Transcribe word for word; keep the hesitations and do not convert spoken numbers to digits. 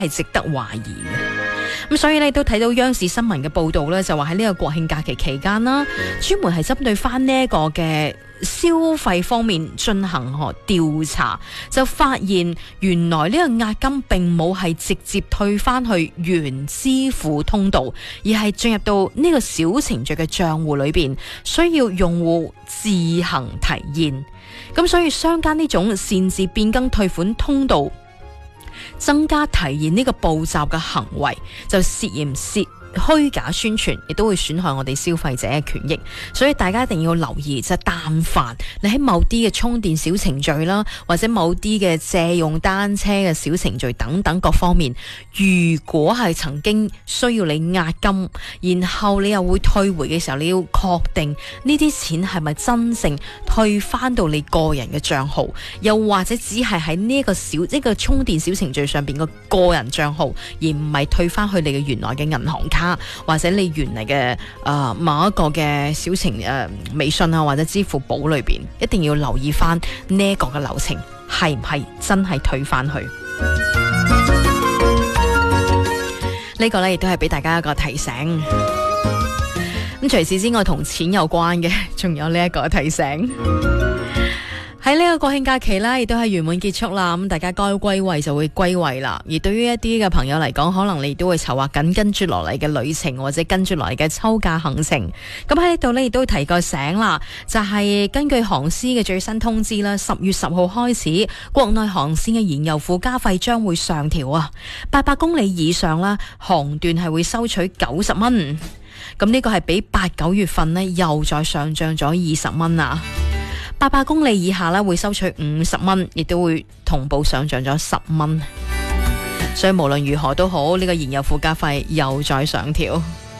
係值得懷疑嘅。咁所以咧都睇到央視新聞嘅報道咧，就話喺呢個國慶假期期間啦，專門係針對翻呢一個嘅消費方面進行個調查，就發現原來呢個押金並冇係直接退翻去原支付通道，而係進入到呢個小程序嘅賬戶裏邊，需要用戶自行提現。咁所以商家呢種擅自變更退款通道，增加提現呢個步驟嘅行為，就涉嫌涉虛假宣傳，亦都會損害我哋消費者嘅權益，所以大家一定要留意，就係但凡你喺某啲嘅充電小程序啦，或者某啲嘅借用單車嘅小程序等等各方面，如果係曾經需要你押金，然後你又會退回嘅時候，你要確定呢啲錢係咪真正退翻到你個人嘅賬號，又或者只係喺呢個小呢個充電小程序上邊個個人賬號，而唔係退翻去你嘅原來嘅銀行卡，或者你原嚟嘅誒某一個嘅小程誒、呃、微信啊或者支付寶裏邊，一定要留意翻呢個嘅流程係唔係真係退翻去。呢個呢亦都係俾大家一個提醒。咁除此之外，同錢有關嘅，仲有呢一個提醒。喺呢個國慶假期啦，亦都係圓滿結束啦。咁大家該歸位就會歸位啦。而對於一啲嘅朋友嚟講，可能你都會籌劃緊跟住落嚟嘅旅程，或者跟住落嚟嘅秋假行程。咁喺呢度呢，亦都提個醒啦，就係、是、根據航司嘅最新通知啦，十月十號開始，國內航線嘅燃油附加費將會上調啊。八百公里以上啦，航段係會收取九十蚊。咁呢個係比八九月份呢又再上漲咗二十蚊啊。八百公里以下咧會收取五十蚊，亦都會同步上漲咗十蚊。所以無論如何都好，呢個燃油附加費又再上調。